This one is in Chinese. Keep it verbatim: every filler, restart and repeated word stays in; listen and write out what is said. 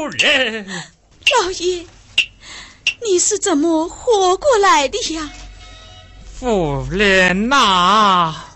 夫人， 老爷，你是怎么活过来的呀？ 夫人呐、啊，